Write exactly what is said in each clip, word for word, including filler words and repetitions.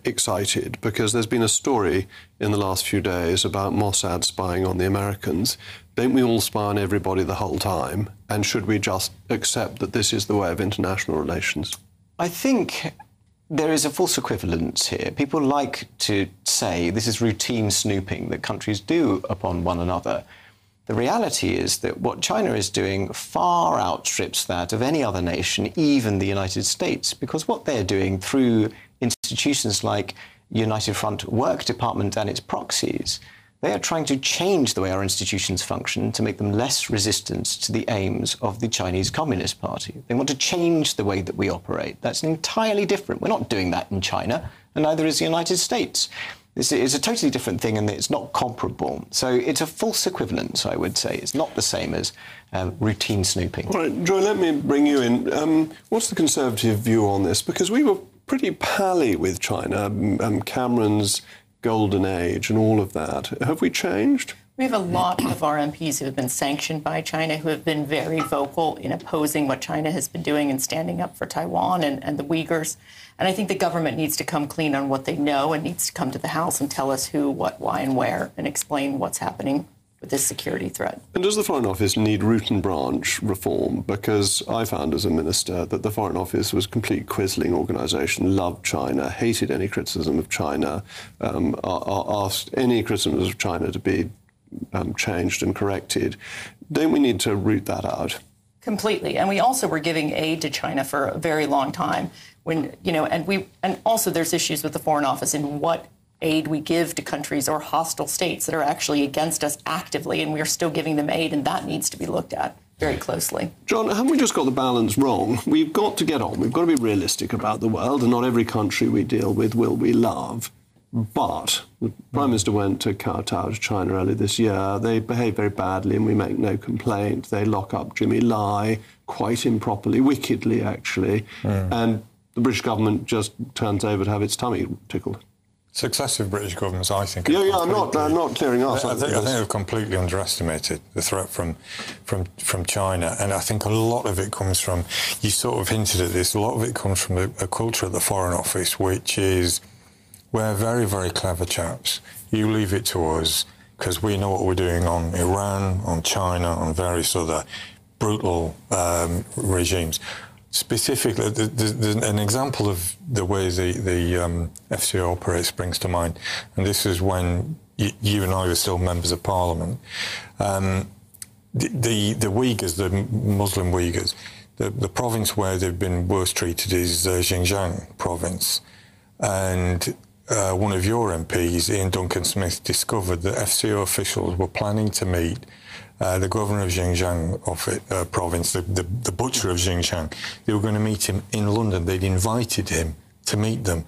excited because there's been a story in the last few days about Mossad spying on the Americans. Don't we all spy on everybody the whole time? And should we just accept that this is the way of international relations? I think there is a false equivalence here. People like to say this is routine snooping that countries do upon one another. The reality is that what China is doing far outstrips that of any other nation, even the United States, because what they're doing through institutions like United Front Work Department and its proxies, they are trying to change the way our institutions function to make them less resistant to the aims of the Chinese Communist Party. They want to change the way that we operate. That's entirely different. We're not doing that in China, and neither is the United States. It's a totally different thing, and it's not comparable. So it's a false equivalence, I would say. It's not the same as um, routine snooping. All right, Joy, let me bring you in. Um, what's the Conservative view on this? Because we were pretty pally with China, um, Cameron's golden age and all of that. Have we changed? We have a lot of our M Ps who have been sanctioned by China, who have been very vocal in opposing what China has been doing and standing up for Taiwan and, and the Uyghurs. And I think the government needs to come clean on what they know and needs to come to the House and tell us who, what, why, and where, and explain what's happening with this security threat. And does the Foreign Office need root and branch reform? Because I found as a minister that the Foreign Office was a complete quisling organisation, loved China, hated any criticism of China, um, asked any criticisms of China to be um, changed and corrected. Don't we need to root that out? Completely. And we also were giving aid to China for a very long time. When, you know, and we, and also there's issues with the Foreign Office in what aid we give to countries or hostile states that are actually against us actively, and we're still giving them aid, and that needs to be looked at very closely. John, haven't we just got the balance wrong? We've got to get on. We've got to be realistic about the world, and not every country we deal with will we love. But the Prime Minister went to kowtow to China earlier this year. They behave very badly, and we make no complaint. They lock up Jimmy Lai quite improperly, wickedly, actually, mm. and the British government just turns over to have its tummy tickled. Successive British governments, I think... Yeah, yeah, I'm not, I'm not clearing us. I, I, think, I think they've completely underestimated the threat from, from, from China, and I think a lot of it comes from, you sort of hinted at this, a lot of it comes from a, a culture at the Foreign Office, which is, we're very, very clever chaps. You leave it to us, because we know what we're doing on Iran, on China, on various other brutal um, regimes. Specifically, there's an example of the way the, the um, F C O operates springs to mind, and this is when you, you and I were still members of Parliament. Um, the, the, the Uyghurs, the Muslim Uyghurs, the, the province where they've been worst treated is uh, Xinjiang province, and uh, one of your M Ps, Ian Duncan-Smith, discovered that F C O officials were planning to meet Uh, the governor of Xinjiang of it, uh, province, the, the, the butcher of Xinjiang. They were going to meet him in London. They'd invited him to meet them.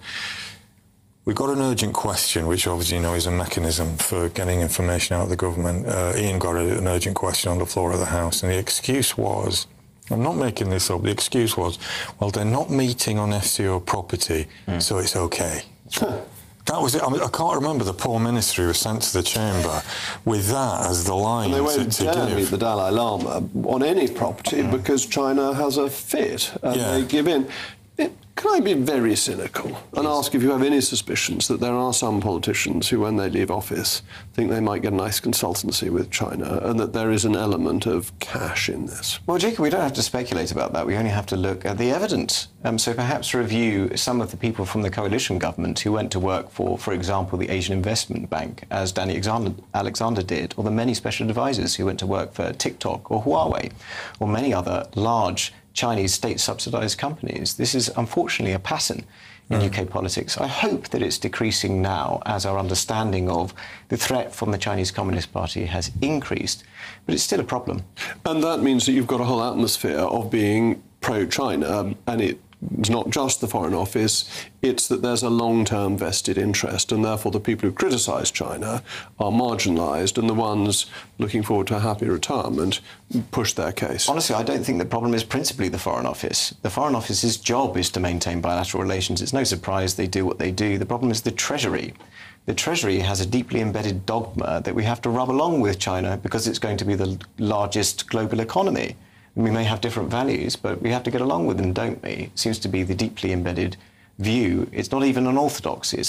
We got an urgent question, which obviously, you know, is a mechanism for getting information out of the government. Uh, Ian got a, an urgent question on the floor of the House, and the excuse was, I'm not making this up, the excuse was, well, they're not meeting on F C O property, mm. so it's OK. That was it. I mean, I can't remember the poor minister who was sent to the chamber with that as the line. And they won't to, to dare give. meet the Dalai Lama on any property mm. because China has a fit and yeah. they give in. It, can I be very cynical and yes. ask if you have any suspicions that there are some politicians who, when they leave office, think they might get a nice consultancy with China and that there is an element of cash in this? Well, Jacob, we don't have to speculate about that. We only have to look at the evidence. Um, so perhaps review some of the people from the coalition government who went to work for, for example, the Asian Investment Bank, as Danny Alexander, Alexander did, or the many special advisors who went to work for TikTok or Huawei, or many other large Chinese state-subsidised companies. This is unfortunately a pattern in mm. U K politics. I hope that it's decreasing now as our understanding of the threat from the Chinese Communist Party has increased, but it's still a problem. And that means that you've got a whole atmosphere of being pro-China, and it it's not just the Foreign Office, it's that there's a long-term vested interest, and therefore the people who criticise China are marginalised, and the ones looking forward to a happy retirement push their case. Honestly, I don't think the problem is principally the Foreign Office. The Foreign Office's job is to maintain bilateral relations. It's no surprise they do what they do. The problem is the Treasury. The Treasury has a deeply embedded dogma that we have to rub along with China because it's going to be the largest global economy. We may have different values, but we have to get along with them, don't we? It seems to be the deeply embedded view. It's not even an orthodoxy. It's